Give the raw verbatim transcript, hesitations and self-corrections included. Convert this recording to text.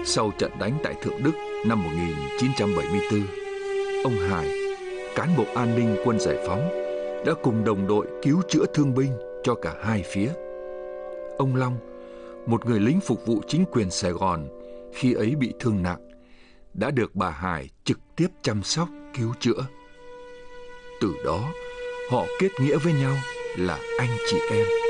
Sau trận đánh tại Thượng Đức năm một nghìn chín trăm bảy mươi tư, ông Hải, cán bộ an ninh quân giải phóng, đã cùng đồng đội cứu chữa thương binh cho cả hai phía. Ông Long, một người lính phục vụ chính quyền Sài Gòn, khi ấy bị thương nặng, đã được bà Hải trực tiếp chăm sóc, cứu chữa. Từ đó, họ kết nghĩa với nhau là anh chị em.